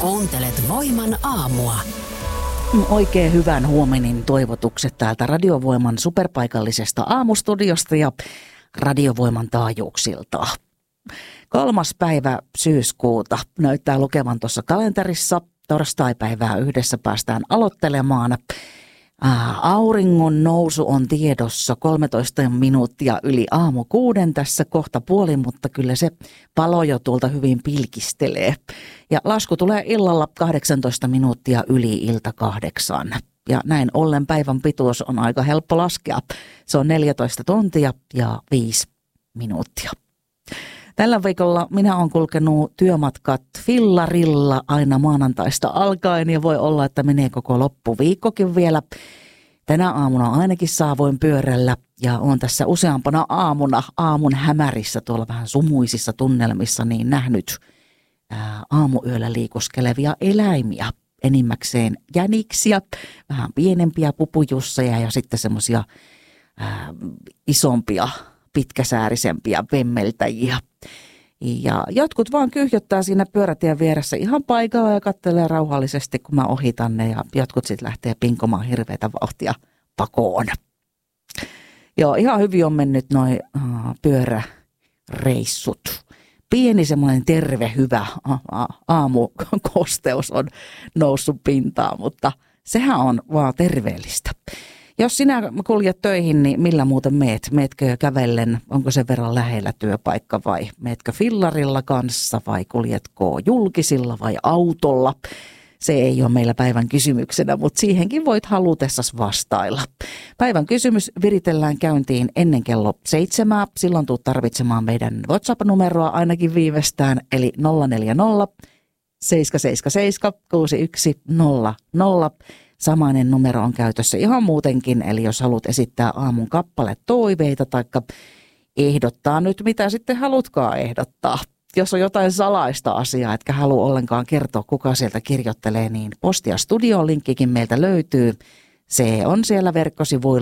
Kuuntelet Voiman aamua. Oikein hyvän huomenin toivotukset täältä Radiovoiman superpaikallisesta aamustudiosta ja Radiovoiman taajuuksilta. 3. päivä syyskuuta näyttää lukevan tuossa kalenterissa. Torstaipäivää yhdessä päästään aloittelemaan. Auringon nousu on tiedossa 13 minuuttia yli aamu 6 tässä kohta puoli, mutta kyllä se palo jo tuolta hyvin pilkistelee. Ja lasku tulee illalla 18 minuuttia yli ilta 8. Ja näin ollen päivän pituus on aika helppo laskea. Se on 14 tuntia ja 5 minuuttia. Tällä viikolla minä olen kulkenut työmatkat fillarilla aina maanantaista alkaen ja voi olla, että menee koko loppuviikkokin vielä. Tänä aamuna ainakin saavuin pyörällä ja olen tässä useampana aamuna aamun hämärissä tuolla vähän sumuisissa tunnelmissa niin nähnyt aamuyöllä liikuskelevia eläimiä. Enimmäkseen jäniksiä, vähän pienempiä pupujusseja ja sitten semmoisia isompia, pitkäsäärisempiä vemmeltäjiä. Ja jotkut vaan kyhjöttää siinä pyörätien vieressä ihan paikalla ja katselee rauhallisesti, kun mä ohitan ne. Ja jotkut sitten lähtee pinkomaan hirveätä vauhtia pakoon. Joo, ihan hyvin on mennyt noi pyöräreissut. Pieni semmoinen terve, hyvä aamukosteus on noussut pintaan, mutta sehän on vaan terveellistä. Jos sinä kuljet töihin, niin millä muuten meet? Meetkö kävellen? Onko sen verran lähellä työpaikka vai meetkö fillarilla kanssa vai kuljetko julkisilla vai autolla? Se ei ole meillä päivän kysymyksenä, mutta siihenkin voit halutessasi vastailla. Päivän kysymys viritellään käyntiin ennen kello 7. Silloin tulet tarvitsemaan meidän WhatsApp-numeroa ainakin viimeistään, eli 040 777 6100. Samainen numero on käytössä ihan muutenkin, eli jos haluat esittää aamun kappale toiveita tai ehdottaa nyt mitä sitten halutkaan ehdottaa. Jos on jotain salaista asiaa, etkä halua ollenkaan kertoa kuka sieltä kirjoittelee, niin Posti- ja Studio-linkkikin meiltä löytyy. Se on siellä verkkosivuilla.